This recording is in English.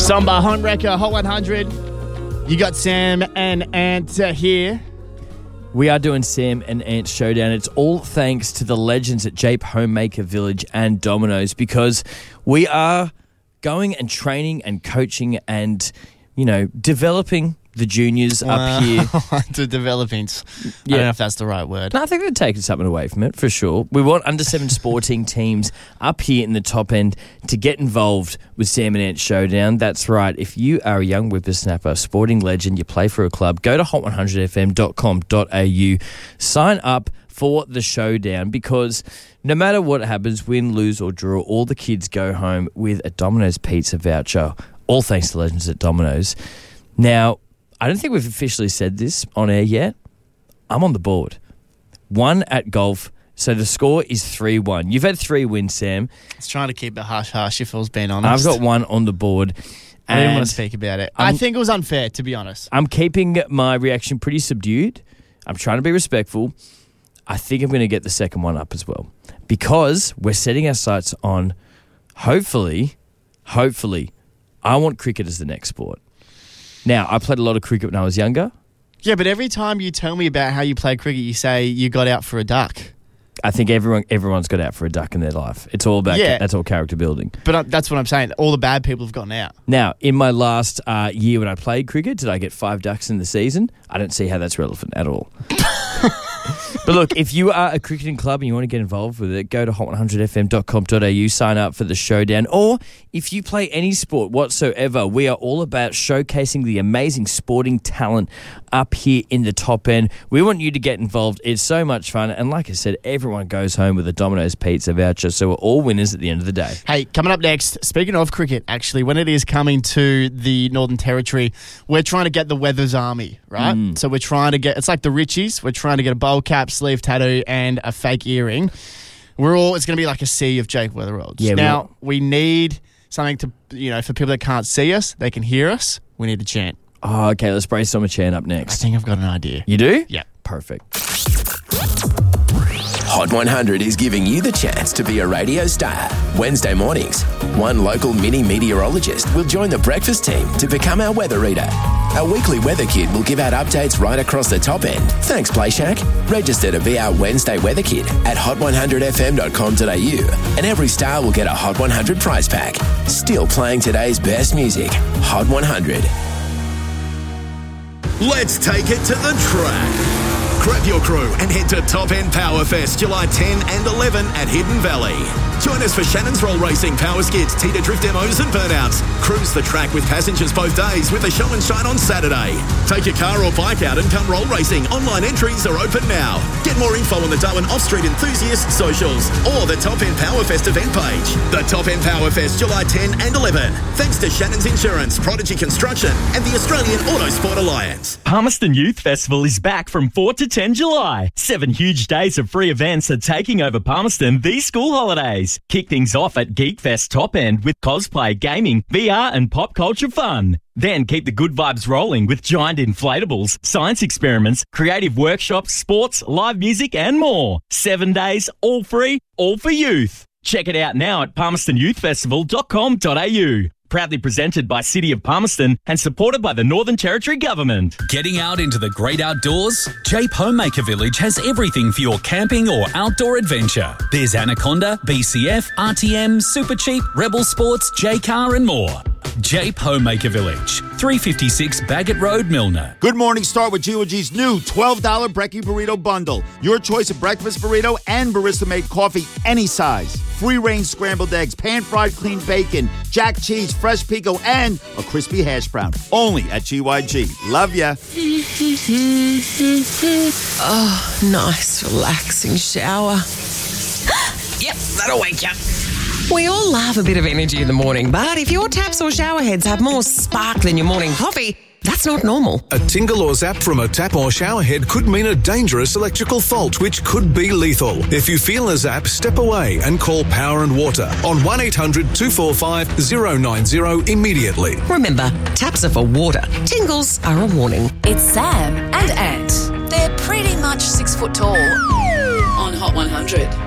Samba Home Wrecker, Hot 100. You got Sam and Ant here. We are doing Sam and Ant Showdown. It's all thanks to the legends at Jape Homemaker Village and Domino's, because we are going and training and coaching and, developing the juniors up here. To developing. Yeah. I don't know if that's the right word. No, I think they're taking something away from it, for sure. We want under 7 sporting teams up here in the top end to get involved with Sam and Ant Showdown. That's right. If you are a young whippersnapper, sporting legend, you play for a club, go to hot100fm.com.au, sign up for the showdown, because no matter what happens, win, lose or draw, all the kids go home with a Domino's pizza voucher, all thanks to legends at Domino's. Now, I don't think we've officially said this on air yet. I'm on the board. 1 at golf. So the score is 3-1. You've had 3 wins, Sam. I was trying to keep it hush-hush, if I was being honest. I've got 1 on the board. I didn't want to speak about it. I think it was unfair, to be honest. I'm keeping my reaction pretty subdued. I'm trying to be respectful. I think I'm going to get the second one up as well, because we're setting our sights on, hopefully, I want cricket as the next sport. Now, I played a lot of cricket when I was younger. Yeah, but every time you tell me about how you play cricket, you say you got out for a duck. I think everyone's got out for a duck in their life. It's all about that's all character building. But that's what I'm saying. All the bad people have gotten out. Now, in my last year when I played cricket, did I get 5 ducks in the season? I don't see how that's relevant at all. But look, if you are a cricketing club and you want to get involved with it, go to hot100fm.com.au, sign up for the showdown. Or if you play any sport whatsoever, we are all about showcasing the amazing sporting talent up here in the top end. We want you to get involved. It's so much fun. And like I said, everyone goes home with a Domino's pizza voucher, so we're all winners at the end of the day. Hey, coming up next, speaking of cricket, actually, when it is coming to the Northern Territory, we're trying to get the Weathers Army, right? So we're trying to get, it's like the Richies, we're trying to get a bowl cap, sleeve tattoo, and a fake earring. It's going to be like a sea of Jake Weatherolds. Yeah, now, we need something to, for people that can't see us, they can hear us, we need to chant. Oh, okay, let's brainstorm a chant up next. I think I've got an idea. You do? Yeah. Perfect. Hot 100 is giving you the chance to be a radio star. Wednesday mornings, one local mini meteorologist will join the breakfast team to become our weather reader. Our weekly weather kid will give out updates right across the top end. Thanks, Play Shack. Register to be our Wednesday weather kid at hot100fm.com.au, and every star will get a Hot 100 prize pack. Still playing today's best music. Hot 100. Let's take it to the track. Grab your crew and head to Top End Power Fest July 10 and 11 at Hidden Valley. Join us for Shannon's Roll Racing, Power Skids, Teeter Drift demos and burnouts. Cruise the track with passengers both days with a show and shine on Saturday. Take your car or bike out and come roll racing. Online entries are open now. Get more info on the Darwin Off-Street Enthusiast socials or the Top End Power Fest event page. The Top End Power Fest July 10 and 11. Thanks to Shannon's Insurance, Prodigy Construction and the Australian Autosport Alliance. Palmerston Youth Festival is back from 4 to 10 July. 7 huge days of free events are taking over Palmerston these school holidays. Kick things off at Geekfest Top End with cosplay, gaming, VR and pop culture fun. Then keep the good vibes rolling with giant inflatables, science experiments, creative workshops, sports, live music and more. 7 days, all free, all for youth. Check it out now at palmerstonyouthfestival.com.au. Proudly presented by City of Palmerston and supported by the Northern Territory Government. Getting out into the great outdoors? Jape Homemaker Village has everything for your camping or outdoor adventure. There's Anaconda, BCF, RTM, Super Cheap, Rebel Sports, J-Car and more. Jape Homemaker Village, 356 Baggett Road, Milner. Good morning. Start with GOG's new $12 Brekkie Burrito Bundle. Your choice of breakfast burrito and barista-made coffee, any size. Free-range scrambled eggs, pan-fried clean bacon, jack cheese, fresh pico, and a crispy hash brown. Only at GYG. Love ya. Oh, nice, relaxing shower. Yep, that'll wake you up. We all love a bit of energy in the morning, but if your taps or shower heads have more spark than your morning coffee, that's not normal. A tingle or zap from a tap or shower head could mean a dangerous electrical fault, which could be lethal. If you feel a zap, step away and call Power and Water on 1-800-245-090 immediately. Remember, taps are for water. Tingles are a warning. It's Sam and Ant. They're pretty much 6 foot tall on Hot 100.